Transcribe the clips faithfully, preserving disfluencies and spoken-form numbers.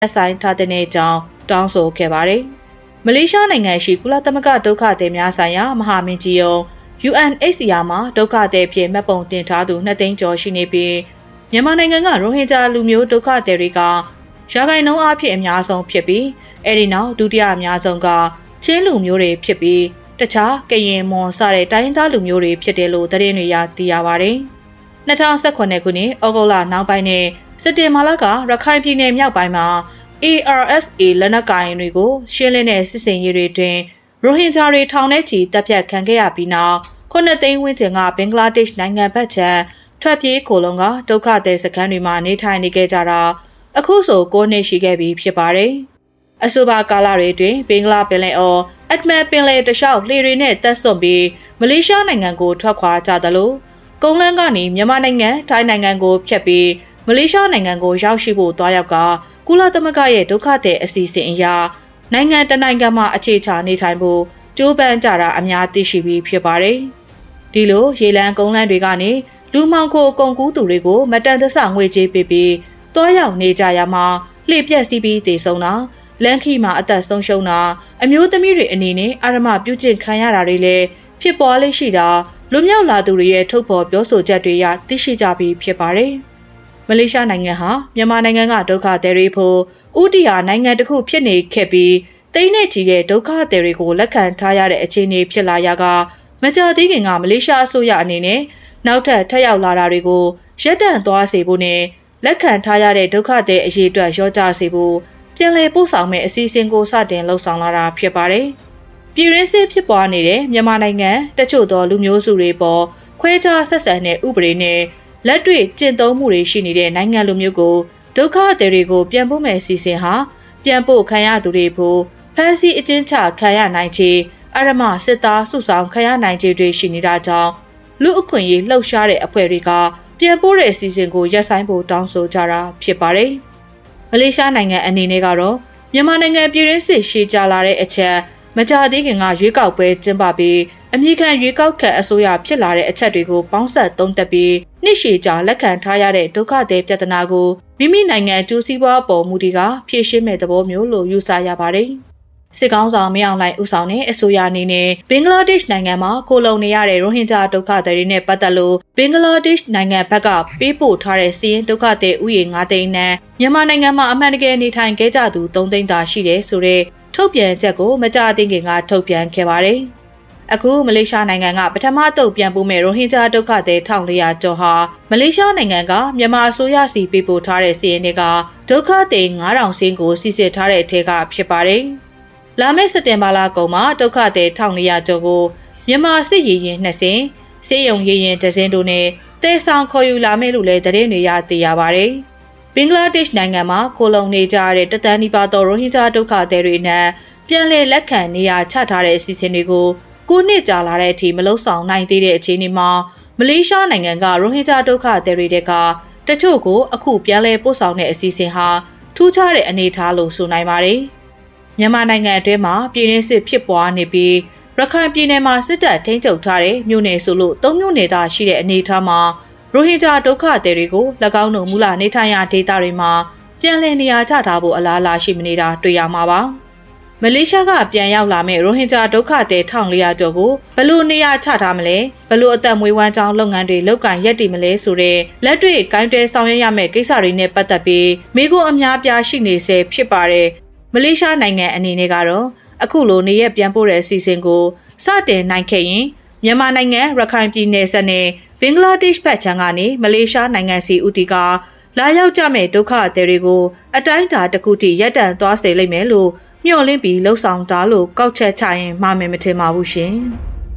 ဆိုင်ထားတဲ့အကြောင်းတောင်းဆိုခဲ့ပါတယ်။မလေးရှားနိုင်ငံရှိကုလသမဂ္ဂဒုက္ခသည်များဆိုင်ရာမဟာမင်းကြီးရုံး U N H C R မှာဒုက္ခသည်ဖြစ်မှတ်ပုံတင်ထားသူနှစ်သိန်းကျော်ရှိနေပြီးမြန်မာနိုင်ငံကရိုဟင်ဂျာလူမျိုးဒုက္ခသည်တွေကရာဂိုင်နှုန်းအဖြစ်အများဆုံးဖြစ်ပြီးအဲဒီနောက်ဒုတိယအများဆုံးကချင်းလူမျိုးတွေဖြစ်ပြီးတခြားကရင်မွန်စတဲ့တိုင်းရင်းသားလူမျိုးတွေဖြစ်တယ်လို့သတင်းတွေရသိရပါတယ်။၂၀၁၇ခုနှစ်ဩဂုတ်လနောက်ပိုင်းနဲ့စက်တင်ဘာလကရခိုင်ပြည်နယ်မြောက်ပိုင်းမှာ A R S A လက်နက်ကိုင်တွေကိုရှင်းလင်းတဲ့စစ်စင်ရေးတွေတွင်ရိုဟင်ဂျာတွေထောင်ထဲချီတပ်ဖြတ်ခံခဲ့ရပြီးနောက်ခုနှစ်သိန်းဝန်းကျင်ကဘင်္ဂလားဒေ့ရှ်နိုင်ငံဘက်ခြမ်းထွက်ပြေးခိုလုံကဒုက္ခသည်စခန်းတွေမှာနေထိုင်နေခဲ့ကြတာအခုဆို၉နှစ်ရှိခဲ့ပြီဖြစ်ပါတယ်။အဆိုပါကာလတွေတွင်ဘင်္ဂလားပင်လယ်အော်အတ်မန်ပင်လယ်တလျှောက်လှေတွေနဲ့တပ်ဆွန့်ပြီးမလေးရှားနိုင်ငံကိုထွက်ခွာကြသလိုကုန်းလမ်းကနေမြန်မာနိုင်ငံထိုင်းနိုင်ငံကိုဖြတ်ပြီးမလေးရှားနိုင်ငံကိုရောက်ရှိဖို့တွားရောက်ကကုလသမဂ္ဂရဲ့ဒုက္ခသည်အစီအစဉ်အရနိုင်ငံတနိုင်ငံမှာအခြေချနေထိုင်ဖို့ကြိုးပမ်းကြတာအများသိရှိပြီးဖြစ်ပါတယ်။ဒီလိုရေလမ်းကုန်းလမ်းတွေကနေလူမှောင်ခိုကုန်ကူးသူတွေကိုမတန်တဆငွေကြေးပေးပြီးတွားရောက်နေကြရမှာလှည့်ပြက်စီးပြီးတည်ဆုံတာလမ်းခီမှာအသက်ဆုံးရှုံးတာအမျိုးသမီးတွေအနေနဲ့အာရမပြုကျင့်ခံရတာတွေလည်းဖြစ်ပေါ်လေးရှိတာလူမြောက်လာသူတွေရဲ့ထုတ်ဖော်ပြောဆိုချက်တွေရသိရှိကြပြီးဖြစ်ပါတယ်။မလေးရှားနိုင်ငံဟာမြန်မာနိုင်ငံကဒုက္ခသည်တွေဖို့ဥတီယာနိုင်ငံတစ်ခုဖြစ်နေခဲ့ပြီးတိမ့်နဲ့ချီတဲ့ဒုက္ခသည်တွေကိုလက်ခံထားရတဲ့အခြေအနေဖြစ်လာရာကမကြာသေးခင်ကမလေးရှားအစိုးရအနေနဲ့နောက်ထပ်ထပ်ရောက်လာတာတွေကိုရပ်တန့်သွားစေဖို့နဲ့လက်ခံထားရတဲ့ဒုက္ခသည်အရေးအတွက်လျော့ကျစေဖို့ပြန်လည်ပို့ဆောင်မဲ့အစီအစဉ်ကိုစတင်လှုပ်ဆောင်လာတာဖြစ်ပါတယ်။ပြည်ရင်းစစ်ဖြစ်ပွားနေတဲ့မြန်မာနိုင်ငံတချို့သောလူမျိုးစုတွေပေါ်ခွဲခြားဆက်ဆံတဲ့ဥပဒေနဲ့လက်တွေ့ကျင့်သုံးမှုတွေရှိနေတဲ့နိုင်ငံလူမျိုးကိုဒုက္ခသည်တွေကိုပြန်ပို့မဲ့အစီအစဉ်ဟာပြန်ပို့ခံရသူတွေဖို့ဖမ်းဆီးအကျဉ်းချခံရနိုင်ခြေအရမစစ်သားစုဆောင်ခံရနိုင်ခြေတွေရှိနေတာကြောင့်လူအခွင့်အရေးလှုပ်ရှားတဲ့အဖွဲ့တွေကပြန်ပို့တဲ့အစီအစဉ်ကိုရပ်ဆိုင်းဖို့တောင်းဆိုကြတာဖြစ်ပါတယ်။မလေးရှားနိုင်ငံအနေနဲ့ကတော့မြန်မာနိုင်ငံပြည်တွင်းစစ်ရှေ့ကျလာတဲ့အချက်မကြာသေးခင်ကရွေးကောက်ပွဲကျင်းပပြီးအမြင့်ခံရွေးကောက်ခံအစိုးရဖြစ်လာတဲ့အချက်တွေကိုပေါင်းစပ်သုံးသပ်ပြီးနှစ်ရှည်ကြာလက်ခံထားရတဲ့ဒုက္ခသည်ပြဿနာကိုမိမိနိုင်ငံအကျိုးစီးပွားပေါ်မူတည်ကဖြေရှင်းမဲ့သဘောမျိုးလို့ယူဆရပါတယ်။စစ်ကောင်းဆောင်မင်းအောင်လှိုင်ဦးဆောင်တဲ့အစိုးရအနေနဲ့ဘင်္ဂလားဒေ့ရှ်နိုင်ငံမှာခိုလုံနေရတဲ့ရိုဟင်ဂျာဒုက္ခသည်တွေနဲ့ပတ်သက်လို့ဘင်္ဂလားဒေ့ရှ်နိုင်ငံဘက်ကပေးပို့ထားတဲ့စီးရင်ဒုက္ခသည်ဥယျာဉ်၅သိန်းနဲ့မြန်မာနိုင်ငံမှာအမှန်တကယ်နေထိုင်ခဲ့ကြသူ၃သိန်းသာရှိတယ်ဆိုတဲ့ထုတ်ပြန်ချက်ကိုမကြာသေးခင်ကထုတ်ပြန်ခဲ့ပါတယ်။အခုမလေးရှားနိုင်ငံကပထမတုပ်ပြန်ပို့မဲ့ရိုဟင်ဂျာဒုက္ခသည်၁၄၀၀ကျော်ဟာမလေးရှားနိုင်ငံကမြန်မာအစိုးရစီပေးပို့ထားတဲ့စီးရင်တွေကဒုက္ခသည်၅ထောင်စင်းကိုစီစစ်ထားတဲ့အထက်ကဖြစ်ပါတယ်။လာမယ့်စက်တင်ဘာလကုန်မှာဒုက္ခသည်၁၄၀၀ကျော်ကိုမြန်မာစစ်ရေရင်နှစ်စင်းစေယုံရေရင်တစ်စင်းတို့နဲ့တဲဆောင်ခေါ်ယူလာမယ်လို့လည်းသတင်းတွေရသိရပါတယ်။ဘင်္ဂလားဒေ့ရှ်နိုင်ငံမှာခိုလုံနေကြတဲ့တသန်းနီးပါးသောရိုဟင်ဂျာဒုက္ခသည်တွေနဲ့ပြန်လည်လက်ခံနေရာချထားတဲ့အစီအစဉ်တွေကိုကိုနှစ်ကြာလာတဲ့အထိမလုံဆောင်နိုင်သေးတဲ့အခြေအနေမှာမလေးရှားနိုင်ငံကရိုဟင်ဂျာဒုက္ခသည်တွေကတချို့ကိုအခုပြန်လည်ပို့ဆောင်တဲ့အစီအစဉ်ဟာထူးခြားတဲ့အနေအထားလို့ဆိုနိုင်ပါတယ်။မြန်မာနိုင်ငံအတွင်းမှာပြည်내စစ်ဖြစ်ပွားနေပြီးရခိုင်ပြည်နယ်မှာစစ်တပ်ထိန်းချုပ်ထားတဲ့မြို့နယ်ဆိုလို့သုံးမြို့နယ်သာရှိတဲ့အနေအထားမှာရိုဟင်ဂျာဒုက္ခသည်တွေကို၎င်းတို့မူလနေထိုင်ရာဒေသတွေမှာပြန်လည်နေရာချထားဖို့အလားအလာရှိမနေတာတွေ့ရမှာပါ။မလေးရှားကပြန်ရောက်လာမဲ့ရိုဟင်ဂျာဒုက္ခသည်၁၄၀၀ကျော်ကိုဘလို့နေရာချထားမလဲဘလို့အသက်မွေးဝမ်းကြောင်းလုပ်ငန်းတွေလုပ်ကိုင်ရပ်တည်မလဲဆိုတဲ့လက်တွေ့ကိုင်းတွဲဆောင်ရွက်ရမယ့်ကိစ္စတွေနဲ့ပတ်သက်ပြီးမိခိုးအများပြားရှိနေစေဖြစ်ပါတယ်။မလေးရှားနိုင်ငံအနေနဲ့ကတော့အခုလိုနေရပြန်ပို့တဲ့အစီအစဉ်ကိုစတင်နိုင်ခဲ့ရင်မြန်မာနိုင်ငံရခိုင်ပြည်နယ်ဆက်နဲ့ဘင်္ဂလားဒေ့ရှ်ဘက်ခြမ်းကနေမလေးရှားနိုင်ငံစီဦးတီကလာရောက်ကြမဲ့ဒုက္ခသည်တွေကိုအတိုင်းအတာတစ်ခုထိရပ်တန့်သွားစေလိမ့်မယ်လို့မျှော်လင့်ပြီးလှုပ်ဆောင်တာလို့ကောက်ချက်ချရင်မှားမယ်မထင်ပါဘူးရှင်။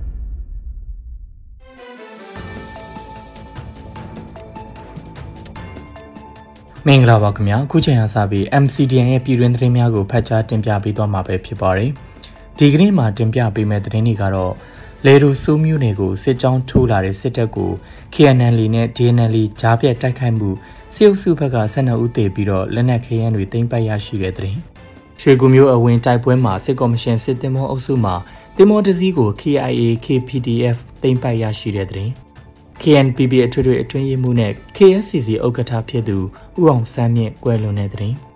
မင်္ဂလာပါခင်ဗျာအခုချိန်ဟာစပြီး M C D N ရဲ့ပြည်တွင်းသတင်းများကိုဖတ်ကြားတင်ပြပေးသွားမှာပဲဖြစ်ပါတယ်။ဒီကနေ့မှာတင်ပြပေးမယ့်သတင်းတွေကတော့လေဒိုဆိုးမျိုးတွေကိုစစ်ကြောင်းထိုးလာတဲ့စစ်တပ်ကို K N L နဲ့ D N L ကြားပြတ်တိုက်ခိုက်မှုစစ်အုပ်စုဘက်ကဆန္ဒဦးတည်ပြီးတော့လက်နက်ခဲယမ်းတွေသိမ်းပိုက်ရရှိတဲ့သတင်း။ရွှေကူမျိုးအဝင်တိုက်ပွဲမှာစစ်ကော်မရှင်စစ်တင်မောအုပ်စုမှတင်မောတစည်းကို K I A K P D F သိမ်းပိုက်ရရှိတဲ့သတင်း။ K N P B အထွေထွေအတွင်းရေးမှူးနဲ့ K S C C ဥက္ကဋ္ဌဖြစ်သူဦးအောင်ဆန်းမြင့်ကွယ်လွန်တဲ့သတင်း။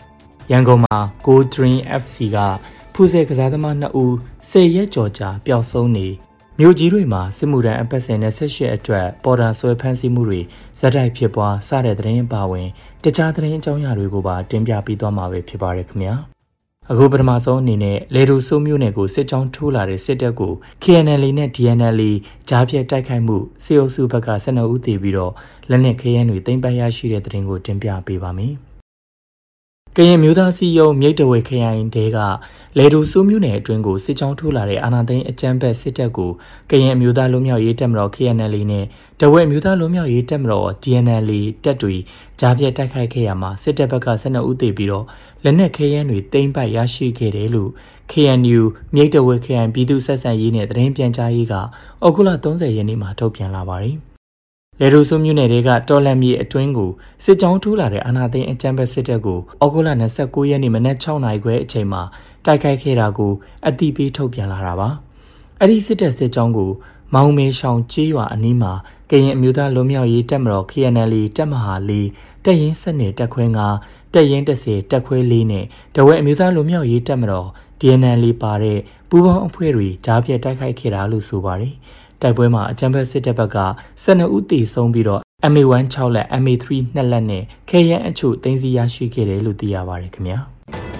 ရန်ကုန်မှာ Go Dream เอฟ ซี ကဖူးဆဲကစားသမားနှစ်ဦးဆယ်ရက်ကျော်ကြာပျောက်ဆုံးနေမြို့ကြီးတွေမှာစစ်မှုထမ်းအပတ်စဉ်နဲ့ဆက်ရှိအတွက်ပေါ်တာဆွဲဖမ်းဆီးမှုတွေဇက်တိုက်ဖြစ်ပွားစတဲ့သတင်းအပါအဝင်တခြားသတင်းအကြောင်းအရာတွေကိုပါတင်ပြပေးသွားမှာပဲဖြစ်ပါတယ်ခင်ဗျာအခုပထမဆုံးအနေနဲ့လေဒူဆိုးမျိုးနယ်ကိုစစ်ကြောင်းထိုးလာတဲ့စစ်တပ်ကို ကေအန်အယ် နဲ့ ဒီ အန် အယ် ကြားဖြတ်တိုက်ခိုက်မှုစေအုပ်စုဘက်ကဆယ်နှစ်ဦးတည်ပြီးတော့လက်နက်ခဲယမ်းတွေတင်ပိုင်ရရှိတဲ့သတင်းကိုတင်ပြပေးပါမယ်ကရင်မျိုးသားစီယုံမြိတ်တဝဲခရိုင်တဲကလေဒူဆိုးမျိုးနယ်အတွင်းကိုစစ်ကြောင်းထိုးလာတဲ့အာဏာသိမ်းအကြမ်းဖက်စစ်တပ်ကိုကရင်မျိုးသားလူမျိုးရေးတပ်မတော် ကေအန်အယ် နဲ့တဝဲမျိုးသားလူမျိုးရေးတပ်မတော် ဒီ အန် အယ် တပ်တွေကြားပြတ်တိုက်ခိုက်ခဲ့ရမှာစစ်တပ်ဘက်ကဆယ်နှစ်ဦးသေပြီးတော့လက်နက်ခဲယမ်းတွေတိမ့်ပိုက်ရရှိခဲ့တယ်လို့ ကေ အန် ယူ မြိတ်တဝဲခရိုင်ပြည်သူ့ဆက်ဆံရေးနဲ့သတင်းပြန်ကြားရေးကဩဂုတ်လသုံးဆယ်ရက်နေ့မှာထုတ်ပြန်လာပါတယ်လေဒူဆိုမျိုးနယ်တွေကတော်လန်မြေအတွင်းကိုစစ်ကြောင်းထိုးလာတဲ့အာဏာသိမ်းအကြမ်းဖက်စစ်တပ်ကိုဩဂုတ်လနှစ်ဆယ့်ကိုးရက်နေ့မနက်၆နာရီခွဲအချိန်မှာတိုက်ခိုက်ခဲ့တာကိုအတိပေးထုတ်ပြန်လာတာပါအဲ့ဒီစစ်တပ်စစ်ကြောင်းကိုမောင်မေရှောင်ကျေးရွာအနီးမှာကရင်အမျိုးသားလူမျိုးရေးတပ်မတော် ကေအန်အယ် တပ်မဟာလေးတပ်ရင်းစနစ်တပ်ခွဲငါတပ်ရင်းတစ်ဆယ်တပ်ခွဲလေးနဲ့တဝဲအမျိုးသားလူမျိုးရေးတပ်မတော် ဒီ အန် အယ် ပါတဲ့ပူးပေါင်းအဖွဲ့တွေကြားပြတ်တိုက်ခိုက်ခဲ့တာလို့ဆိုပါတယ်တိုက်ပွဲမှာအကြမ်းဖက်စစ်တပ်ဘက်ကဆယ်နှစ်ဦးသေဆုံးပြီးတော့ အမ် အေ one ၆ လက် အမ် အေ three နှစ်လက်နဲ့ခဲယမ်းအချို့သိမ်းဆည်းရရှိခဲ့တယ်လို့သိရပါတယ်ခင်ဗျာ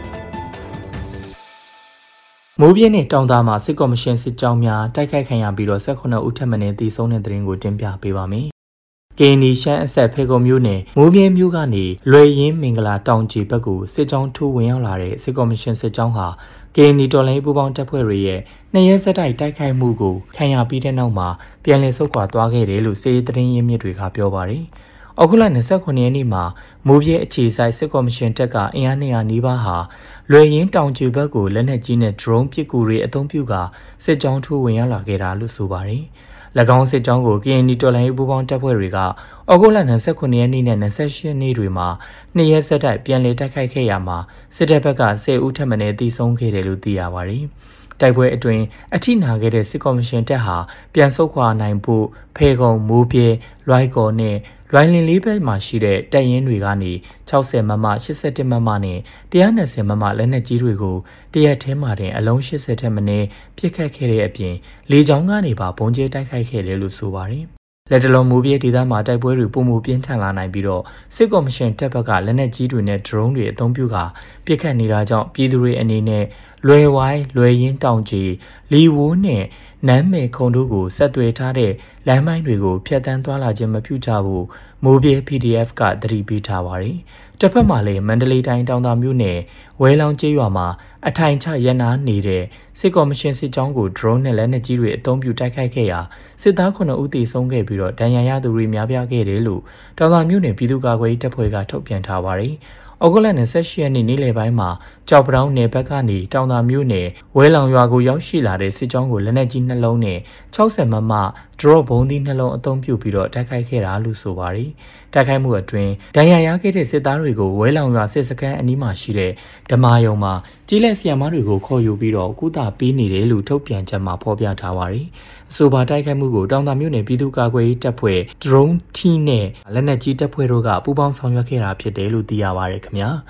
မိုးပြင်းနဲ့တောင်သားမှာစစ်ကော်မရှင်စစ်ကြောင်းများတိုက်ခိုက်ခံရပြီးတော့၁၈ဦးထပ်မံသေဆုံးတဲ့သတင်းကိုတင်ပြပေးပါမယ်ကင်းနီရှမ်းအဆက်ဖေကုံမျိုးနယ်မိုးပြင်းမျိုးကနေလွယ်ရင်းမင်္ဂလာတောင်ကြီးဘက်ကိုစစ်ကြောင်းထိုးဝင်ရောက်လာတဲ့စစ်ကော်မရှင်စစ်ကြောင်းဟာကင်းနီတော်လိုင်းပူပေါင်းတပ်ဖွဲ့တွေရဲ့နှစ်ရက်ဆက်တိုက်တိုက်ခိုက်မှုကိုခံရပြီးတဲ့နောက်မှာပြန်လည်ဆုတ်ခွာသွားခဲ့တယ်လို့စစ်ရေးသတင်းရင်းမြစ်တွေကပြောပါတယ်။ဩဂုတ်လ၂၉ရက်နေ့မှာမိုးပြင်းအခြေစိုက်စစ်ကော်မရှင်တပ်ကအင်အား၂၀၀နီးပါးဟာလွယ်ရင်းတောင်ကြီးဘက်ကိုလက်နက်ကြီးနဲ့ drone ပစ်ကူတွေအသုံးပြုကာစစ်ကြောင်းထိုးဝင်ရောက်လာခဲ့တာလို့ဆိုပါတယ်။၎င်းစစ်ကြောင်းကို ကေအန် တော်လိုင်းပူပေါင်းတပ်ဖွဲ့တွေကဩဂုတ်လ၂၉ရက်နေ့နဲ့၂၈ရက်နေ့တွေမှာနှစ်ရက်ဆက်တိုက်ပြန်လည်တိုက်ခိုက်ခဲ့ရမှာစစ်တပ်ဘက်ကဆယ်ဦးထပ်မံသေဆုံးခဲ့တယ်လို့သိရပါတယ်။တိုက်ပွဲအတွင်းအထိနာခဲ့တဲ့စစ်ကော်မရှင်တပ်ဟာပြန်ဆုတ်ခွာနိုင်ဖို့ဖေကုံမိုးပြဲလွိုက်ကော်နဲ့လွိုင်းလင်လေးဘက်မှာရှိတဲ့တပ်ရင်းတွေကနေ၆၀မမ၈၁မမနဲ့၁၂၀မမလက်နက်ကြီးတွေကိုတရက်ထဲမှာတင်အလုံး၈၀ထက်မနည်းပစ်ခတ်ခဲ့တဲ့အပြင်လေကြောင်းကနေပါဘုံကျဲတိုက်ခိုက်ခဲ့တယ်လို့ဆိုပါတယ်။လက်တလုံးမိုးပြဲဒေသမှာတိုက်ပွဲတွေပုံမှုပြင်းထန်လာနိုင်ပြီးတော့စစ်ကော်မရှင်တပ်ဘက်ကလက်နက်ကြီးတွေနဲ့ drone တွေအသုံးပြုကာပစ်ခတ်နေတာကြောင့်ပြည်သူတွေအနေနဲ့လွယ်ဝိုင်းလွယ်ရင်းတောင်ကြီးလီဝိုးနဲ့နမ်းမယ်ခုံတို့ကိုဆက်သွယ်ထားတဲ့လမ်းမိုင်းတွေကိုဖျက်ဆီးသွားလာခြင်းမပြုကြဘူးမိုးပြေ ပီ ဒီ အက်ဖ် ကသတိပေးထားပါတယ်။တစ်ဖက်မှာလည်းမန္တလေးတိုင်းတောင်သာမြို့နယ်ဝဲလောင်ကျေးရွာမှာအထိုင်ချရန်နာနေတဲ့စစ်ကော်မရှင်စစ်ကြောင်းကို drone နဲ့လက်နက်ကြီးတွေအသုံးပြုတိုက်ခိုက်ခဲ့ရာစစ်သားခုနှစ်ဦးသေဆုံးခဲ့ပြီးတော့ဒဏ်ရာရသူတွေများပြားခဲ့တယ်လို့တောင်သာမြို့နယ်ပြည်သူ့ကာကွယ်ရေးတပ်ဖွဲ့ကထုတ်ပြန်ထားပါတယ်။ဩဂုတ်လ၂၈ရက်နေ့နေ့လယ်ပိုင်းမှာကြောက်ပတောင်းနယ်ဘက်ကနေတောင်သာမြို့နယ်ဝဲလောင်ရွာကိုရောက်ရှိလာတဲ့စစ်ကြောင်းကိုလက်နက်ကြီးနှလုံးနဲ့၆၀မမ drop ဘုံသီးနှလုံးအသုံးပြုပြီးတော့တိုက်ခိုက်ခဲ့တာလို့ဆိုပါတယ်။တိုက်ခိုက်မှုအတွင်းဒဏ်ရာရခဲ့တဲ့စစ်သားတွေကိုဝဲလောင်ရွာစစ်စခန်းအနီးမှာရှိတဲ့ဓမာယုံမှာကြီးလက်ဆီယမ်မတွေကိုခေါ်ယူပြီးတော့ကုသပေးနေတယ်လို့ထုတ်ပြန်ချက်မှာဖော်ပြထားပါတယ်။အဆိုပါတိုက်ခိုက်မှုကိုတောင်သာမြို့နယ်ပြည်သူ့ကာကွယ်ရေးတပ်ဖွဲ့ drone team နဲ့လက်နက်ကြီးတပ်ဖွဲ့တို့ကပူးပေါင်းဆောင်ရွက်ခဲ့တာဖြစ်တယ်လို့သိရပါတယ်ခင်ဗျာ။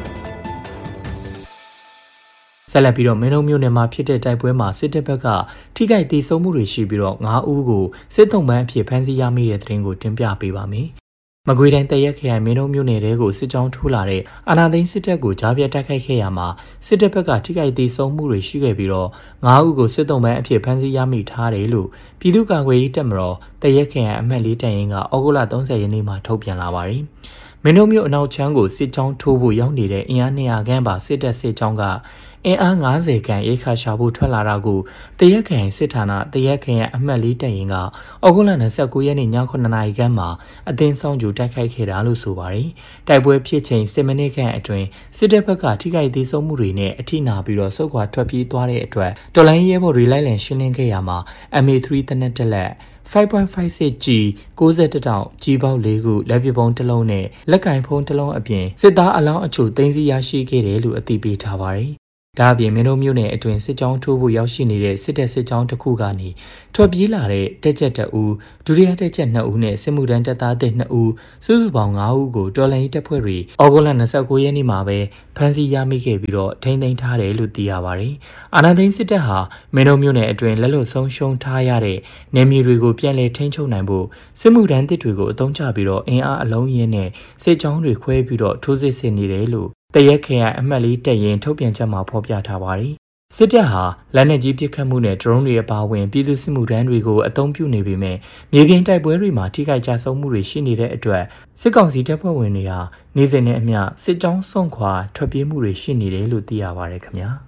ဆက်လက်ပြီးတော့မင်းတို့မြို့နယ်မှာဖြစ်တဲ့တိုက်ပွဲမှာစစ်တပ်ဘက်ကထိခိုက်ဒေဆုံးမှုတွေရှိပြီးတော့၅ဦးကိုစစ်တုံးပန်းအဖြစ်ဖမ်းဆီးရမိတဲ့သတင်းကိုတင်ပြပေးပါမယ်။မကွေးတိုင်းတရက်ခရိုင်မင်းတို့မြို့နယ်တဲကိုစစ်ကြောင်းထိုးလာတဲ့အာဏာသိမ်းစစ်တပ်ကိုကြားပြတ်တိုက်ခိုက်ခဲ့ရမှာစစ်တပ်ဘက်ကထိခိုက်ဒေဆုံးမှုတွေရှိခဲ့ပြီးတော့၅ဦးကိုစစ်တုံးပန်းအဖြစ်ဖမ်းဆီးရမိထားတယ်လို့ပြည်သူ့ကာကွယ်ရေးတပ်မတော်တရက်ခရိုင်အမှတ်လေးတပ်ရင်းကဩဂုတ်လ၃၀ရက်နေ့မှာထုတ်ပြန်လာပါတယ်။မင်းတို့မြို့အနောက်ချမ်းကိုစစ်ကြောင်းထိုးဖို့ရောက်နေတဲ့အင်အား၂၀၀ခန့်ပါစစ်တပ်စစ်ကြောင်းကအင်အား၅၀ခန့်ရိခါရှာဖို့ထွက်လာတာကိုတရက်ခရိုင်စစ်ဌာနတရက်ခရိုင်အမှတ်လေးတပ်ရင်းကဩဂုတ်လ၂၉ရက်နေ့ညခုနှစ်နာရီခန့်မှာအသင်းဆောင်ကြိုတိုက်ခိုက်ခဲ့တာလို့ဆိုပါတယ်။တိုက်ပွဲဖြစ်ချိန်၁၀မိနစ်ခန့်အတွင်းစစ်တပ်ဘက်ကထိခိုက်ဒေဆုံးမှုတွေနဲ့အထိနာပြီးတော့စုခွာထွက်ပြေးသွားတဲ့အတွက်တော်လိုင်းရဲဘော်တွေလိုက်လံရှင်းလင်းခဲ့ရမှာ အမ် အေ three တနက်တက်လက်five point five six G ၉၁တောင်ကြီးပေါက်၄ခုလက်ပစ်ပုံးတစ်လုံးနဲ့လက်ကင်ဖုံးတစ်လုံးအပြင်စစ်သားအလောင်းအချို့သိမ်းဆည်းရရှိခဲ့တယ်လို့အသိပေးထားပါတယ်ဒါအပြင်မင်းတို့မျိုးနဲ့အတွင်စစ်ကြောင်းထိုးဖို့ရောက်ရှိနေတဲ့စစ်တပ်စစ်ကြောင်းတစ်ခုကနေထွက်ပြေးလာတဲ့တက်ချက်တအူဒုတိယတက်ချက်နှစ်ဦးနဲ့စစ်မှုထမ်းတပ်သားတဲ့နှစ်ဦးစုစုပေါင်း၅ဦးကိုတော်လှန်ရေးတပ်ဖွဲ့တွေဩဂုတ်လ၂၉ရက်နေ့မှာပဲဖမ်းဆီးရမိခဲ့ပြီးတော့ထိန်းသိမ်းထားတယ်လို့သိရပါတယ်။အာဏာသိမ်းစစ်တပ်ဟာမင်းတို့မျိုးနဲ့အတွင်လက်လွတ်ဆုံးရှုံးထားရတဲ့နယ်မြေတွေကိုပြန်လည်ထိန်းချုပ်နိုင်ဖို့စစ်မှုထမ်းတစ်တွေကိုအသုံးချပြီးတော့အင်အားအလုံးရင်းနဲ့စစ်ကြောင်းတွေခွဲပြီးတော့ထိုးစစ်ဆင်နေတယ်လို့တရက်ခရိုင်အမှတ်လေးတပ်ရင်းထုတ်ပြန်ချက်မှာဖော်ပြထားပါတယ်။စစ်တပ်ဟာလက်နက်ကြီးပစ်ခတ်မှုနဲ့ဒရုန်းတွေအပါအဝင်ပြည်သူစစ်မှုထမ်းတွေကိုအသုံးပြုနေပေမဲ့မြေပြင်တိုက်ပွဲတွေမှာထိခိုက်ကြဆုံးမှုတွေရှိနေတဲ့အတွက်စစ်ကောင်စီတပ်ဖွဲ့ဝင်တွေဟာနေ့စဉ်နဲ့အမျှစစ်ကြောင်းစွန့်ခွာထွက်ပြေးမှုတွေရှိနေတယ်လို့သိရပါတယ်ခင်ဗျာ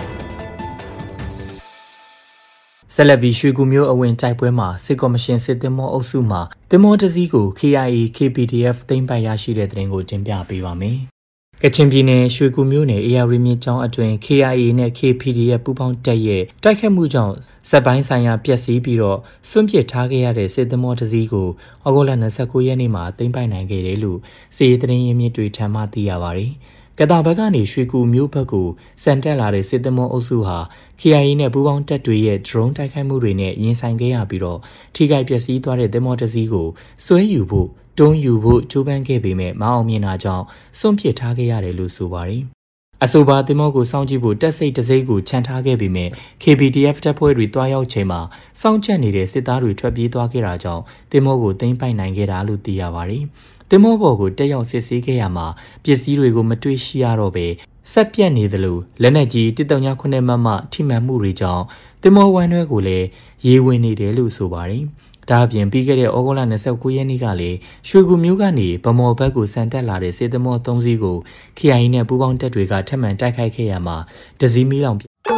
။ဆက်လက်ပြီးရွှေကူမျိုးအဝင်တိုက်ပွဲမှာစစ်ကော်မရှင်စစ်သင်္ဘောအုပ်စုမှသင်္ဘောတစ်စီးကို K I A K P D F သိမ်းပိုက်ရရှိတဲ့တဲ့တင်ကိုတင်ပြပေးပါမယ်။ကချင်ပြည်နယ်ရွှေကူမြို့နယ် A R V မြစ်ကြောင်းအတွင်း K I A နဲ့ K P D F ပူးပေါင်းတပ်ရဲ့တိုက်ခတ်မှုကြောင့်စက်ပိုင်းဆိုင်ရာပျက်စီးပြီးတော့စွန့်ပစ်ထားခဲ့ရတဲ့စစ်သင်္ဘောတစ်စီးကိုဩဂုတ်လ၂၉ရက်နေ့မှာသိမ်းပိုက်နိုင်ခဲ့တယ်လို့စစ်ရေးသတင်းရင်းမြစ်တွေထံမှသိရပါတယ်။ကတာဘက်ကနေရွှေကူမြို့ဘက်ကိုစံတက်လာတဲ့စစ်သင်္ဘောအုပ်စုဟာ K I A နဲ့ပူးပေါင်းတပ်တွေရဲ့ drone တိုက်ခိုက်မှုတွေနဲ့ရင်ဆိုင်ခဲ့ရပြီးတော့ထိခိုက်ပျက်စီးသွားတဲ့သင်္ဘောတစ်စီးကိုဆွဲယူဖို့တွန်းယူဖို့ကြိုးပမ်းခဲ့ပေမဲ့မအောင်မြင်တာကြောင့်စွန့်ပစ်ထားခဲ့ရတယ်လို့ဆိုပါတယ်။အဆိုပါသင်္ဘောကိုစောင့်ကြည့်ဖို့တပ်စိတ်တစိမ့်ကိုခြံထားခဲ့ပေမဲ့ K P D F တပ်ဖွဲ့တွေတွားရောက်ချိန်မှာစောင့်ကြပ်နေတဲ့စစ်သားတွေထွက်ပြေးသွားခဲ့တာကြောင့်သင်္ဘောကိုသိမ်းပိုက်နိုင်ခဲ့တာလို့သိရပါတယ်။သင်္ဘောပေါ်ကိုတက်ရောက်စစ်ဆေးခဲ့ရမှာပစ္စည်းတွေကိုမတွေ့ရှိရတော့ပဲဆက်ပြတ်နေသလိုလက်နက်ကြီးတစ်တုံညာခုနှစ်မမထိမှန်မှုတွေကြောင့်သင်္ဘောဝမ်းတွဲကိုလည်းရေဝင်နေတယ်လို့ဆိုပါတယ်။ဒါအပြင်ပြီးခဲ့တဲ့ဩဂုတ်လ၂၉ရက်နေ့ကလည်းရွှေကူမျိုးကနေဗမော်ဘက်ကိုစံတက်လာတဲ့စစ်သင်္ဘော၃စီးကို K I A နဲ့ပူးပေါင်းတပ်တွေကထပ်မံတိုက်ခိုက်ခဲ့ရမှာတစည်းမီလောင်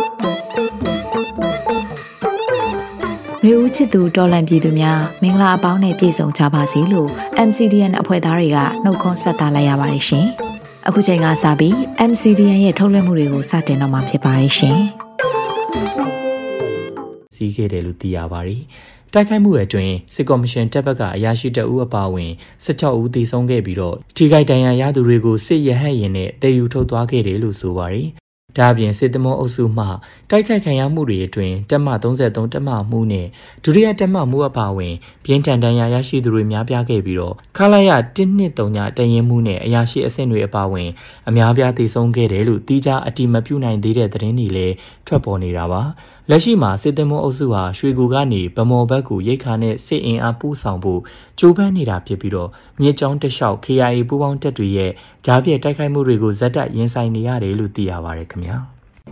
မျိုးဦးချစ်သူတော်လန်ပြည်သူများမင်္ဂလာအပေါင်းနဲ့ပြည့်စုံကြပါစေလို့ M C D N အဖွဲ့သားတွေကနှုတ်ခွန်းဆက်တာလိုက်ရပါတယ်ရှင်။အခုချိန်ကစပြီး M C D N ရဲ့ထုတ်လွှင့်မှုတွေကိုစတင်တော့မှာဖြစ်ပါတယ်ရှင်။စီးခဲ့တယ်လို့သိရပါတယ်။တိုက်ခိုက်မှုအတွင်းစစ်ကော်မရှင်တပ်ဘက်ကအရာရှိတအူးအပါအဝင်၁၆ဦးသေဆုံးခဲ့ပြီးတော့ထိခိုက်ဒဏ်ရာရသူတွေကိုစစ်ရဟတ်ရင်နဲ့တည်ယူထုတ်သွားခဲ့တယ်လို့ဆိုပါတယ်။ဒါအပြင်စစ်သမောအုပ်စုမှတိုက်ခိုက်ခံရမှုတွေအတွင်းတပ်မ၃၃တပ်မမှုနဲ့ဒုတိယတပ်မမှုအပါအဝင်ပြင်းထန်ဒဏ်ရာရရှိသူတွေများပြားခဲ့ပြီးတော့ခလာရ၁၂၃ညတရင်မှုနဲ့အရာရှိအဆင့်တွေအပါအဝင်အများပြားသေဆုံးခဲ့တယ်လို့တိကျအတိမပြုနိုင်သေးတဲ့သတင်းတွေလည်းထွက်ပေါ်နေတာပါ။လက်ရှိမှာစစ်သမောအုပ်စုဟာရွှေကူကနေဗမော်ဘက်ကိုရိတ်ခါနဲ့စစ်အင်အားပို့ဆောင်ဖို့ကြိုးပမ်းနေတာဖြစ်ပြီးတော့မြစ်ကြောင်းတလျှောက် K I A ပူးပေါင်းတပ်တွေရဲ့ကြားပြည့်တိုက်ခိုက်မှုတွေကိုဇက်တက်ရင်ဆိုင်နေရတယ်လို့သိရပါတယ်ခင်ဗျာ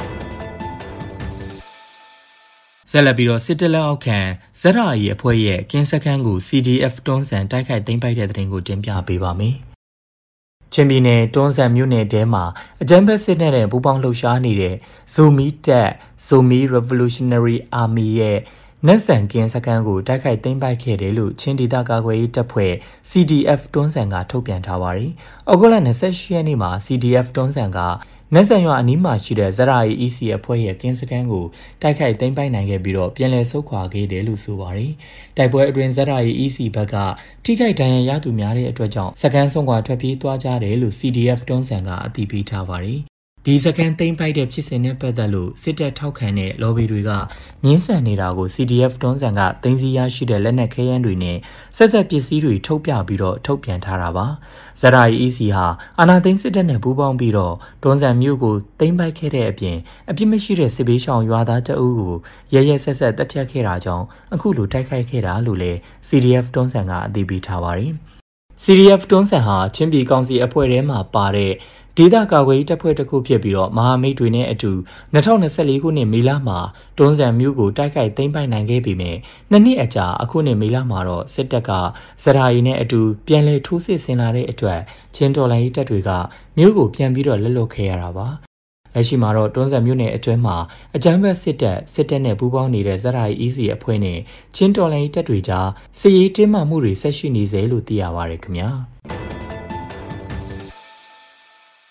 ဆက်လက်ပြီးတော့စစ်တလက်အောက်ခံဇက်ရာအီအဖွဲ့ရဲ့ကင်းစခန်းကို C D F တွန်းဆန်တိုက်ခိုက်သိမ်းပိုက်တဲ့တဲ့တင်ကိုတင်ပြပေးပါမယ်ချင်းပြည်နယ်တွန်းဆန်မြို့နယ်ထဲမှာအကြမ်းဖက်စစ်တပ်နဲ့ပူးပေါင်းလှုပ်ရှားနေတဲ့ဇိုမီတပ် Zomi Revolutionary Army ရဲ့နက်ဆန်ကင်းစခန်းကိုတိုက်ခိုက်သိမ်းပိုက်ခဲ့တယ်လို့ချင်းဒေသကာကွယ်ရေးတပ်ဖွဲ့ C D F တွန်းဆန်ကထုတ်ပြန်ထားပါတယ်။ဩဂုတ်လ၂၈ရက်နေ့မှာ C D F တွန်းဆန်ကနက်ဆန်ရွာအနီးမှာရှိတဲ့ဇရာအီ E C အဖွဲ့ရဲ့ကင်းစခန်းကိုတိုက်ခိုက်သိမ်းပိုက်နိုင်ခဲ့ပြီးတော့ပြန်လည်ဆုတ်ခွာခဲ့တယ်လို့ဆိုပါတယ်။တိုက်ပွဲအတွင်းဇရာအီ E C ဘက်ကထိခိုက်ဒဏ်ရာရသူများတဲ့အတွက်ကြောင့်စခန်းဆုံးခွာထွက်ပြေးသွားကြတယ်လို့ C D F တွန်းဆန်ကအသိပေးထားပါတယ်။ဒီစကန်သိမ်းပိုက်တဲ့ဖြစ်စဉ်နဲ့ပတ်သက်လို့စစ်တပ်ထောက်ခံတဲ့ lobby တွေကငင်းဆန်နေတာကို C D F တွန်းဆန်ကသိမ်းဆည်းရရှိတဲ့လက်နက်ခဲယမ်းတွေနဲ့ဆက်ဆက်ပစ္စည်းတွေထုတ်ပြပြီးတော့ထုတ်ပြန်ထားတာပါ။ဇရာအီ E C ဟာအာနာသိန်းစစ်တပ်နဲ့ပူးပေါင်းပြီးတော့တွန်းဆန်မြို့ကိုသိမ်းပိုက်ခဲ့တဲ့အပြင်အပြစ်မရှိတဲ့စစ်ဘေးရှောင်ရွာသားတအုပ်ကိုရရဆက်ဆက်တပ်ဖြတ်ခဲ့တာကြောင့်အခုလိုတိုက်ခိုက်ခဲ့တာလို့လည်း C D F တွန်းဆန်ကအသိပေးထားပါတယ်။ C D F တွန်းဆန်ဟာချင်းပြည်ကောင်စီအဖွဲ့ထဲမှာပါတဲ့ဒေသကာကွယ်ရေးတပ်ဖွဲ့တစ်ခုဖြစ်ပြီးတော့မဟာမိတ်တွေနဲ့အတူ၂၀၂၄ခုနှစ်မေလမှာတွန်းဆန်မြို့ကိုတိုက်ခိုက်သိမ်းပိုက်နိုင်ခဲ့ပေမဲ့နှစ်နှစ်အကြာအခုနှစ်မေလမှာတော့စစ်တပ်ကဇရာရီနဲ့အတူပြန်လည်ထိုးစစ်ဆင်လာတဲ့အတွက်ချင်းတော်လိုင်းရေးတပ်တွေကမြို့ကိုပြန်ပြီးတော့လက်လွတ်ခဲ့ရတာပါလက်ရှိမှာတော့တွန်းဆန်မြို့နယ်အတွင်းမှာအကြမ်းဖက်စစ်တပ်စစ်တပ်နဲ့ပူးပေါင်းနေတဲ့ဇရာရီ E C အဖွဲ့နဲ့ချင်းတော်လိုင်းရေးတပ်တွေကြားစစ်ရေးတင်းမာမှုတွေဆက်ရှိနေစေလို့သိရပါတယ်ခင်ဗျာ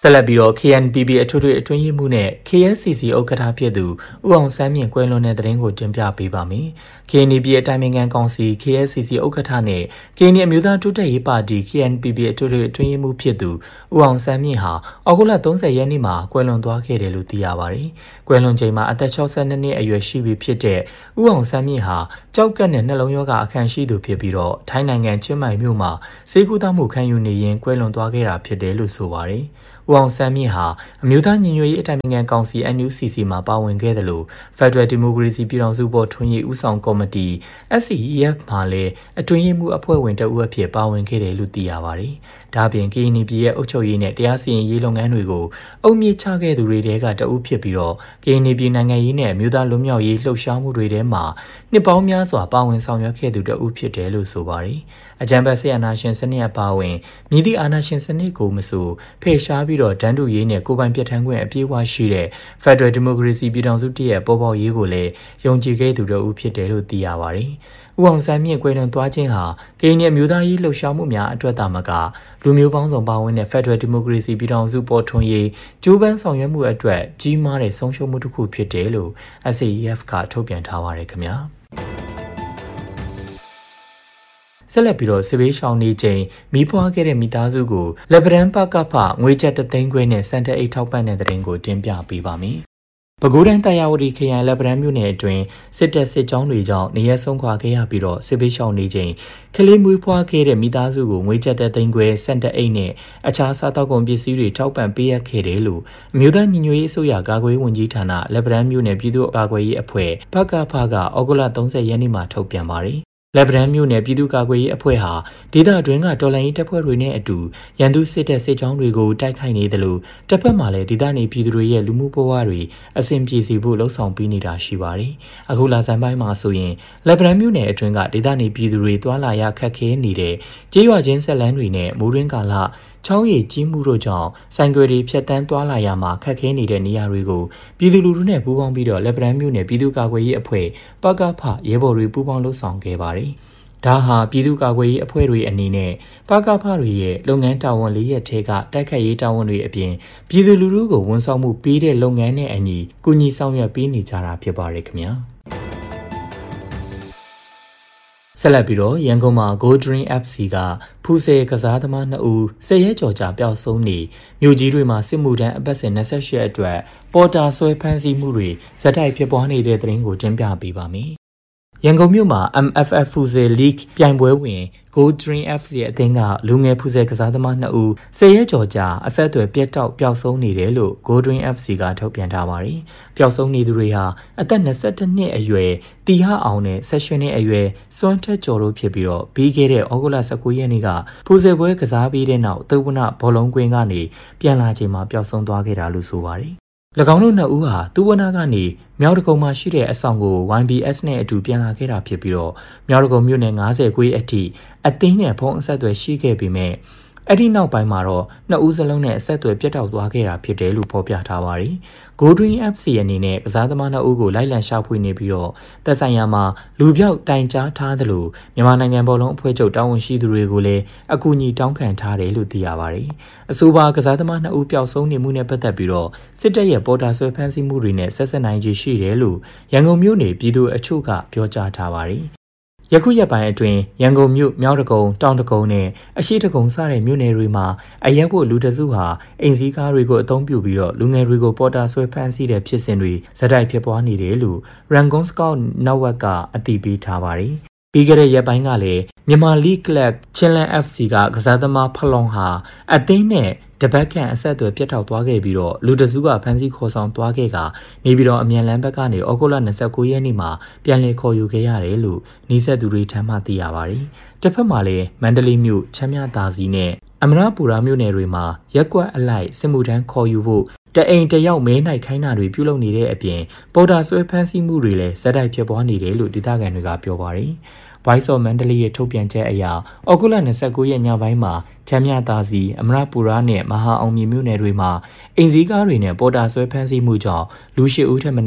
ဆက်လက်ပြီးတော့ K N P B အထွေထွေအတွင်းရေးမှူးနဲ့ K S C C ဥက္ကဋ္ဌဖြစ်သူဦးအောင်ဆန်းမြင့်ကွယ်လွန်တဲ့သတင်းကိုတင်ပြပေးပါမယ်။ K N P B အတိုင်ပင်ခံကောင်စီ K S C C ဥက္ကဋ္ဌနဲ့ K N Y အမျိုးသားတိုးတက်ရေးပါတီ K N P B အထွေထွေအတွင်းရေးမှူးဖြစ်သူဦးအောင်ဆန်းမြင့်ဟာအောက်တိုဘာသုံးဆယ်ရက်နေ့မှာကွယ်လွန်သွားခဲ့တယ်လို့သိရပါတယ်။ကွယ်လွန်ချိန်မှာအသက်၆၂နှစ်အရွယ်ရှိပြီဖြစ်တဲ့ဦးအောင်ဆန်းမြင့်ဟာကြောက်ကက်နဲ့နှလုံးရောဂါအခမ်းရှိသူဖြစ်ပြီးတော့ထိုင်းနိုင်ငံချင်းမိုင်မြို့မှာဆေးကုသမှုခံယူနေရင်ကွယ်လွန်သွားခဲ့တာဖြစ်တယ်လို့ဆိုပါတယ်။ဦးအောင်ဆန်းမြင့်ဟာအမျိုးသားညီညွတ်ရေးအတိုင်ပင်ခံကောင်စီ N U C C မှာပါဝင်ခဲ့တယ်လို့ Federal Democracy ပြည်ထောင်စုပေါ်ထွန်းရေးဦးဆောင်ကော်မတီ S C E F မှာလည်းအတွင်းရေးမှူးအဖွဲ့ဝင်တဦးအဖြစ်ပါဝင်ခဲ့တယ်လို့သိရပါတယ်။ဒါ့အပြင် K N Y ရဲ့အုပ်ချုပ်ရေးနဲ့တရားစီရင်ရေးလုပ်ငန်းတွေကိုအုပ်မြစ်ချခဲ့သူတွေတဲကတဦးဖြစ်ပြီးတော့ K N Y နိုင်ငံရေးနဲ့အမျိုးသားလွတ်မြောက်ရေးလှုပ်ရှားမှုတွေထဲမှာနှစ်ပေါင်းများစွာပါဝင်ဆောင်ရွက်ခဲ့သူတဦးဖြစ်တယ်လို့ဆိုပါတယ်။အကြံပေးစစ်အာဏာရှင်စနစ်အပါအဝင်မြည်သည့်အာဏာရှင်စနစ်ကိုမဆိုဖယ်ရှားပြီးတော့ဒန်းတူရေးနဲ့ကိုပိုင်ပြဋ္ဌာန်းခွင့်အပြည့်အဝရှိတဲ့ Federal Democracy ပြည်ထောင်စုတည်းရဲ့ပေါ်ပေါက်ရေးကိုလည်းယုံကြည်ခဲ့သူတဦးဖြစ်တယ်လို့သိရပါတယ်။ဦးအောင်ဆန်းမြင့်ကွယ်လွန်သွားခြင်းဟာကရင်အမျိုးသားရေးလှုပ်ရှားမှုများအတွက်သာမကလူမျိုးပေါင်းစုံပါဝင်တဲ့ Federal Democracy ပြည်ထောင်စုပေါ်ထွန်းရေးကျိုးပမ်းဆောင်ရွက်မှုအတွက်ကြီးမားတဲ့ဆုံးရှုံးမှုတစ်ခုဖြစ်တယ်လို့ S A E F ကထုတ်ပြန်ထားပါတယ်ခင်ဗျာ။ဆက်လက်ပြီးတော့စစ်ဘေးရှောင်နေချိန်မီးဖွားခဲ့တဲ့မိသားစုကိုလက်ပံပကဖငွေကျပ်တသိန်းခွဲနဲ့စံတက်အိတ်ထောက်ပံ့တဲ့တဲ့တင်ကိုတင်ပြပေးပါမယ်။ပဲခူးတိုင်းတရားဝတီခရိုင်လက်ပံမြို့နယ်အတွင်းစစ်တပ်စစ်ကြောင်းတွေကြောင့်နေရဆုံးခွာခဲ့ရပြီးတော့စစ်ဘေးရှောင်နေချိန်ကလေးမွေးဖွားခဲ့တဲ့မိသားစုကိုငွေကျပ်တသိန်းခွဲစံတက်အိတ်နဲ့အခြားစားတောက်ကုန်ပစ္စည်းတွေထောက်ပံ့ပေးရခဲ့တယ်လို့အမျိုးသားညီညွတ်ရေးအစိုးရကာကွယ်ရေးဝန်ကြီးဌာနလက်ပံမြို့နယ်ပြည်သူ့ကာကွယ်ရေးအဖွဲ့ပကဖကဩဂုတ်လသုံးဆယ်ရက်နေ့မှာထုတ်ပြန်ပါတယ်။လက်ပံမြို့နယ်ပြည်သူ့ကာကွယ်ရေးအဖွဲ့ဟာဒေသအတွင်းကတော်လှန်ရေးတပ်ဖွဲ့တွေနဲ့အတူရန်သူစစ်တပ်စစ်ကြောင်းတွေကိုတိုက်ခိုက်နေတယ်လို့တပ်ဖက်မှလည်းဒေသနေပြည်သူတွေရဲ့လူမှုဘဝတွေအဆင်ပြေစေဖို့လှုံ့ဆော်ပေးနေတာရှိပါတယ်။အခုလာဇန်ပိုင်းမှာဆိုရင်လက်ပံမြို့နယ်အတွင်းကဒေသနေပြည်သူတွေတွာလာရခက်ခဲနေတဲ့ကြေးရွာချင်းဆက်လန်းတွေနဲ့မိုးရင်းကာလချောင်းရည်ကြီးမှုတို့ကြောင့်ဆိုင်ကွယ်တွေဖြတ်တန်းသွားလာရမှာခက်ခဲနေတဲ့နေရာတွေကိုပြည်သူလူထုနဲ့ပူးပေါင်းပြီးတော့လက်ပံမြို့နယ်ပြည်သူ့ကာကွယ်ရေးအဖွဲ့ပကဖရဲဘော်တွေပူးပေါင်းလှုပ်ဆောင်ခဲ့ပါတယ်။ဒါဟာပြည်သူ့ကာကွယ်ရေးအဖွဲ့တွေအနေနဲ့ပကဖတွေရဲ့လုပ်ငန်းတာဝန်လေးရက်ထဲကတိုက်ခိုက်ရေးတာဝန်တွေအပြင်ပြည်သူလူထုကိုဝန်ဆောင်မှုပေးတဲ့လုပ်ငန်းနဲ့အညီကူညီဆောင်ရွက်ပေးနေကြတာဖြစ်ပါတယ်ခင်ဗျာ။ဆက်လက်ပြီးတော့ရန်ကုန်မှာ Go Dream F C ကဖူးဆယ်ကစားသမားနှစ်ဦးဆယ်ရက်ကျော်ကြာပျောက်ဆုံးနေမြို့ကြီးတွေမှာစစ်မှုထမ်းအပတ်စဉ်၂၈ရက်အတွက်ပေါ်တာဆွဲဖမ်းဆီးမှုတွေဇက်တိုက်ဖြစ်ပွားနေတဲ့သတင်းကိုတင်ပြပေးပါမယ်။ရန်ကုန်မြို့မှာ M F F ဖူးဆယ် League ပြိုင်ပွဲဝင် Go Dream F C ရဲ့အသင်းကလူငယ်ဖူးဆယ်ကစားသမားနှစ်ဦးဆယ်ရက်ကျော်ကြာအဆက်အသွယ်ပြတ်တောက်ပျောက်ဆုံးနေတယ်လို့ Go Dream F C ကထုတ်ပြန်ထားပါတယ်။ပျောက်ဆုံးနေသူတွေဟာအသက်၂၁နှစ်အရွယ်တီဟအောင်နဲ့၁၈နှစ်အရွယ်စွမ်းထက်ကျော်တို့ဖြစ်ပြီးတော့ပြီးခဲ့တဲ့ဩဂုတ်လ၁၉ရက်နေ့ကဖူးဆယ်ပွဲကစားပြီးတဲ့နောက်သုဝနဘောလုံးကွင်းကနေပြန်လာချိန်မှာပျောက်ဆုံးသွားခဲ့တာလို့ဆိုပါတယ်။၎င်းတို့နှစ်ဦးဟာသုဝနကနေမြောက်တကုံမှာရှိတဲ့အဆောင်ကို Y B S နဲ့အတူပြန်လာခဲ့တာဖြစ်ပြီးတော့မြောက်တကုံမြို့နယ်၅၀ခွေးအထိအသင်းနဲ့ဖုန်းအဆက်အသွယ်ရှိခဲ့ပေမဲ့အဲ့ဒီနောက်ပိုင်းမှာတော့နှစ်ဦးစလုံးနဲ့အဆက်အသွယ်ပြတ်တောက်သွားခဲ့တာဖြစ်တယ်လို့ဖော်ပြထားပါတယ်။ Go Dream F C အနေနဲ့ကစားသမားနှစ်ဦးကိုလိုက်လံရှာဖွေနေပြီးတော့သက်ဆိုင်ရာမှာလူပြောက်တိုင်ကြားထားသလိုမြန်မာနိုင်ငံဘောလုံးအဖွဲ့ချုပ်တာဝန်ရှိသူတွေကိုလည်းအကူအညီတောင်းခံထားတယ်လို့သိရပါတယ်။အဆိုပါကစားသမားနှစ်ဦးပျောက်ဆုံးနေမှုနဲ့ပတ်သက်ပြီးတော့စစ်တပ်ရဲ့ပေါ်တာဆွဲဖမ်းဆီးမှုတွေနဲ့ဆက်ဆက်နိုင်ခြေရှိတယ်လို့ရန်ကုန်မြို့နယ်ပြည်သူ့အချို့ကပြောကြားထားပါတယ်။ယခုရက်ပိုင်းအတွင်းရန်ကုန်မြို့မြောက်တကုံတောင်တကုံနဲ့အရှိတကုံစတဲ့မြို့နယ်တွေမှာအရက်ဖို့လူတစုဟာအိမ်စည်းကားတွေကိုအသုံးပြုပြီးတော့လူငယ်တွေကိုပေါ်တာဆွဲဖမ်းဆီးတဲ့ဖြစ်စဉ်တွေဇက်တိုက်ဖြစ်ပွားနေတယ်လို့ Rangoon Scout Network ကအတည်ပြုထားပါတယ်။ပြီးခဲ့တဲ့ရက်ပိုင်းကလည်းမြန်မာ League Club Chinland F C ကကစားသမားဖလောင်ဟာအသင်းနဲ့တပတ်ခန့်အဆက်အသွယ်ပြတ်တောက်သွားခဲ့ပြီးတော့လူတစုကဖမ်းဆီးခေါ်ဆောင်သွားခဲ့ကနေပြီးတော့အမြန်လမ်းဘက်ကနေဩဂုတ်လ၂၉ရက်နေ့မှာပြန်လည်ခေါ်ယူခဲ့ရတယ်လို့နှိစက်သူတွေထံမှသိရပါတယ်။တစ်ဖက်မှာလည်းမန္တလေးမြို့ချမ်းမြသာစီနဲ့အမရပူရာမြို့နယ်တွေမှာရက်ကွက်အလိုက်စစ်မှုထမ်းခေါ်ယူဖို့တအိမ်တယောက်မဲနိုင်ခိုင်းတာတွေပြုလုပ်နေတဲ့အပြင်ပေါ်တာဆွဲဖမ်းဆီးမှုတွေလည်းဇက်တိုက်ဖြစ်ပွားနေတယ်လို့ဒေသခံတွေကပြောပါတယ်။ Voice of Mandalay ရဲ့ထုတ်ပြန်ချက်အရဩဂုတ်လ၂၉ရက်ညပိုင်းမှာချမ်းမြသာစီအမရပူရာနဲ့မဟာအောင်မြေမြို့နယ်တွေမှာအိမ်စည်းကားတွေနဲ့ပေါ်တာဆွဲဖမ်းဆီးမှုကြောင့်လူ၈ဦးထက်မနည်း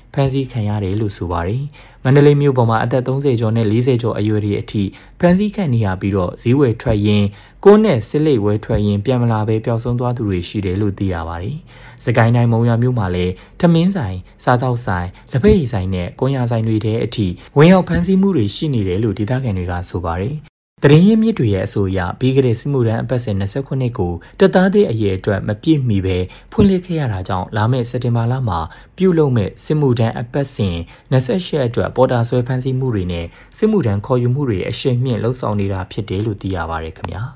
ဖမ်းဆီးခံရတယ်လို့ဆိုပါတယ်။မန္တလေးမြို့ပေါ်မှာအသက်သုံးဆယ်ကျော်နဲ့လေးဆယ်ကျော်အရွယ်တွေအထိဖမ်းဆီးခံနေရပြီးတော့ဈေးဝယ်ထွက်ရင်းကိုယ်နဲ့စစ်လိတ်ဝယ်ထွက်ရင်းပြန်မလာပဲပျောက်ဆုံးသွားသူတွေရှိတယ်လို့သိရပါတယ်။စကိုင်းတိုင်းမုံရွာမြို့မှာလည်းထမင်းဆိုင်စားတောက်ဆိုင်လက်ဖက်ရည်ဆိုင်နဲ့ကွန်ယာဆိုင်တွေတဲ့အထိဝင်ရောက်ဖမ်းဆီးမှုတွေရှိနေတယ်လို့ဒေသခံတွေကဆိုပါတယ်။တရင်ရင်းမြစ်တွေရဲ့အဆိုအရပြီးခဲ့တဲ့စစ်မှုထမ်းအပတ်စဉ်၂၉နှစ်ကိုတပ်သားသေးအရေးအတွက်မပြည့်မီပဲဖွင့်လှစ်ခဲ့ရတာကြောင့်လာမယ့်စက်တင်ဘာလမှာပြုလုပ်မဲ့စစ်မှုထမ်းအပတ်စဉ်၂၈ရက်အတွက်ပေါ်တာဆွဲဖမ်းဆီးမှုတွေနဲ့စစ်မှုထမ်းခေါ်ယူမှုတွေအရှိန်မြင့်လှုပ်ဆောင်နေတာဖြစ်တယ်လို့သိရပါတယ်ခင်ဗျာ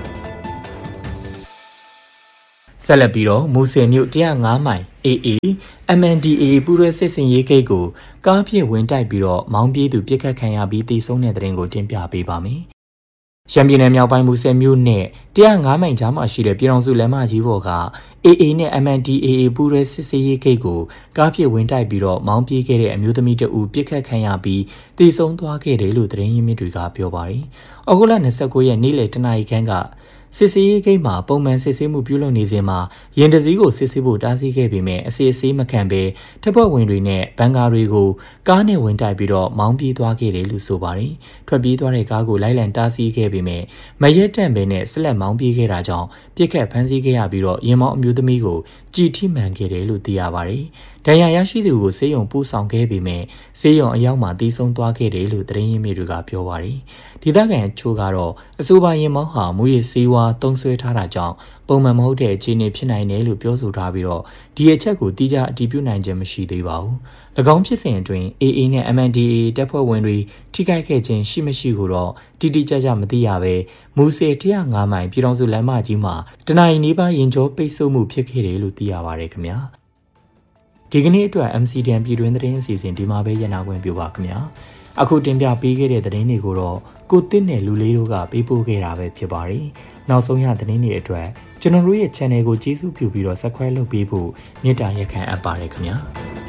ဆက်လက်ပြီးတော့မူဆယ်မြို့၁၀၅မိုင် အေ အေ အမ် အန် ဒီ အေ ပူးရဲစစ်စင်ရေးဂိတ်ကိုကားဖြင့်ဝင်တိုက်ပြီးတော့မောင်းပြေးသူပြစ်ခတ်ခံရပြီးတေဆုံးတဲ့တဲ့ရင်ကိုတင်ပြပေးပါမယ်ရှမ်းပြည်နယ်မြောက်ပိုင်းမူဆယ်မြို့နဲ့၁၀၅မိုင်ကြားမှာရှိတဲ့ပြည်တော်စုလမ်းမကြီးပေါ်က အေ အေ နဲ့ အမ် အန် ဒီ အေ ပူးရဲစစ်စင်ရေးဂိတ်ကိုကားဖြင့်ဝင်တိုက်ပြီးတော့မောင်းပြေးခဲ့တဲ့အမျိုးသမီးတဦးပြစ်ခတ်ခံရပြီးတေဆုံးသွားခဲ့တယ်လို့သတင်းရင်းမြစ်တွေကပြောပါတယ်။ဩဂုတ်လ၂၉ရက်နေ့လယ်တနာရီခန့်ကစစ်စေးရေးဂိတ်မှာပုံမှန်စစ်ဆေးမှုပြုလုပ်နေစဉ်မှာရင်တစည်းကိုစစ်ဆေးဖို့တားဆီးခဲ့ပေမဲ့အစီအစေးမခံဘဲတပ်ဖွဲ့ဝင်တွေနဲ့ဘန်ကာတွေကိုကားနဲ့ဝင်တိုက်ပြီးတော့မောင်းပြေးသွားခဲ့တယ်လို့ဆိုပါတယ်။ထွက်ပြေးသွားတဲ့ကားကိုလိုက်လံတားဆီးခဲ့ပေမဲ့မရက်တန့်ပဲနဲ့ဆက်လက်မောင်းပြေးခဲ့တာကြောင့်ပြစ်ခတ်ဖမ်းဆီးခဲ့ရပြီးတော့ရင်မောင်းအမျိုးသမီးကိုကြည်ထိမှန်ခဲ့တယ်လို့သိရပါတယ်။ဒဏ်ရာရရှိသူကိုဆေးရုံပို့ဆောင်ခဲ့ပေမဲ့ဆေးရုံအရောက်မှာတီးဆုံးသွားခဲ့တယ်လို့သတင်းရင်းမြစ်တွေကပြောပါတယ်။ဒေသခံအချို့ကတော့အဆိုပါရင်မောင်းဟာမူရည်စေးဝါတုံးဆွဲထားတာကြောင့်ပုံမှန်မဟုတ်တဲ့အခြေအနေဖြစ်နိုင်တယ်လို့ပြောဆိုထားပြီးတော့ဒီအချက်ကိုတိကျအတည်ပြုနိုင်ခြင်းမရှိသေးပါဘူး။၎င်းဖြစ်စဉ်အတွင်း အေ အေ နဲ့ အမ် အန် ဒီ အေ တပ်ဖွဲ့ဝင်တွေထိခိုက်ခဲ့ခြင်းရှိမရှိကိုတော့တိတိကျကျမသိရပဲမူဆယ်၁၀၅မိုင်ပြည်တော်စုလမ်းမကြီးမှာတနအီနီးပါးရင်ကျော်ပိတ်ဆို့မှုဖြစ်ခဲ့တယ်လို့သိရပါတယ်ခင်ဗျာ။ဒီကနေ့အတွက် အမ် စီ ဒီ အန် ပြည်တွင်းသတင်းအစီအစဉ်ဒီမှာပဲရနာခွင့်ပြုပါခင်ဗျာ။အခုတင်ပြပေးခဲ့တဲ့သတင်းတွေကိုတော့ကိုတစ်နဲ့လူလေးတို့ကပေးပို့ခဲ့တာပဲဖြစ်ပါတယ်။နောက်ဆုံးရသတင်းတွေအတွက်ကျွန်တော်တို့ရဲ့ channel ကိုကျေးဇူးပြုပြီးတော့ subscribe လုပ်ပေးဖို့မေတ္တာရက်ခံအပ်ပါတယ်ခင်ဗျာ။